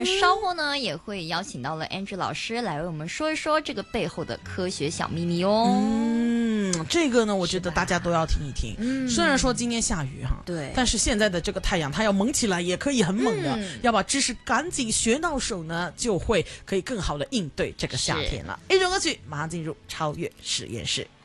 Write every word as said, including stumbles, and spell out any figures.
稍後呢也會邀請到了 Angie 老師來為我們說一說這個背後的科學小秘密哦。 嗯，這個呢，我覺得大家都要聽一聽。嗯，雖然說今天下雨哈， 對， 但是現在的這個太陽它要猛起來也可以很猛的， 嗯、 要把知識趕緊學到手呢，就會可以更好的應對這個夏天了。一首歌曲馬上進入超越實驗室。